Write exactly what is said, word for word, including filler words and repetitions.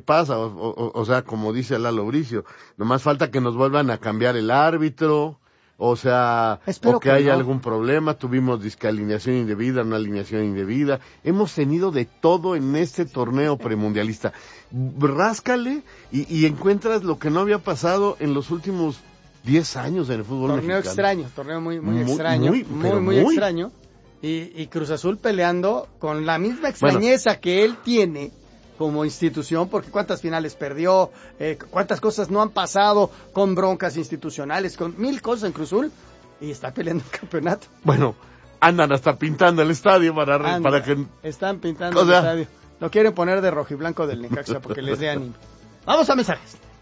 pasa, o, o, o sea, como dice Lalo Bricio, nomás falta que nos vuelvan a cambiar el árbitro, o sea, Espero o que, que haya no. algún problema, tuvimos disque alineación indebida, una alineación indebida, hemos tenido de todo en este torneo premundialista. Ráscale y, y encuentras lo que no había pasado en los últimos diez años en el fútbol Torneo mexicano. extraño, torneo muy, muy, Muy, extraño, muy, muy, pero muy, muy. extraño. Y, y Cruz Azul peleando con la misma extrañeza bueno. que él tiene como institución, porque cuántas finales perdió, eh, cuántas cosas no han pasado con broncas institucionales, con mil cosas en Cruz Azul, y está peleando el campeonato. Bueno, andan hasta pintando el estadio para, Anda, para que... Están pintando o sea, el estadio. Lo quieren poner de rojiblanco del Necaxa porque les dé ánimo. Vamos a mensajes.